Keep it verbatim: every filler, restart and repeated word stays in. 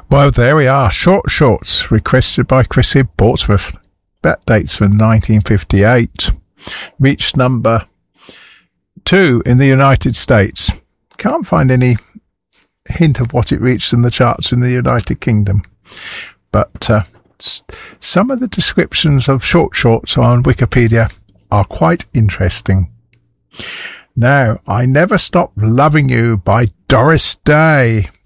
Well, there we are. Short Shorts, requested by Chrissy Portsmouth. That dates from nineteen fifty-eight. Reached number two in the United States. Can't find any hint of what it reached in the charts in the United Kingdom. But uh, some of the descriptions of Short Shorts on Wikipedia are quite interesting. Now, I Never Stop Loving You by Doris Day.